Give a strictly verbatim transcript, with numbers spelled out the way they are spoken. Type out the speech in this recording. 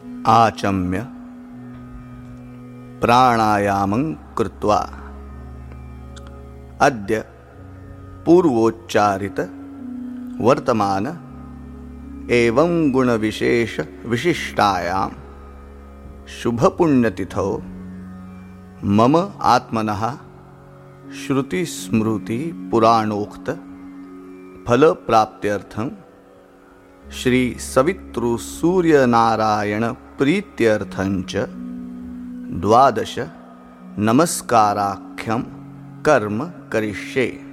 आचम्य प्राणायामं कृत्वा अद्य पूर्वोच्चारित वर्तमान एवं गुणविशेष विशिष्टायां शुभपुण्यतिथौ मम आत्मनः श्रुति स्मृति पुराणोक्त फलप्राप्त्यर्थं श्री सवितृ सूर्यनारायण प्रीत्यर्थंच द्वादश नमस्काराख्यं कर्म करिष्ये।